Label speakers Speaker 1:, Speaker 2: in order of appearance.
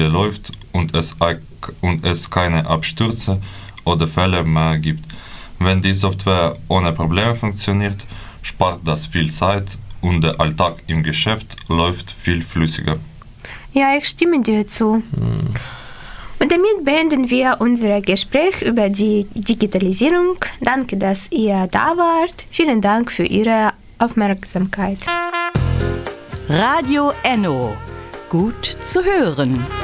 Speaker 1: stabil läuft und es keine Abstürze oder Fälle mehr gibt. Wenn die Software ohne Probleme funktioniert, spart das viel Zeit und der Alltag im Geschäft läuft viel flüssiger.
Speaker 2: Ja, ich stimme dir zu. Und damit beenden wir unser Gespräch über die Digitalisierung. Danke, dass ihr da wart. Vielen Dank für Ihre Aufmerksamkeit.
Speaker 3: Radio Enno. Gut zu hören.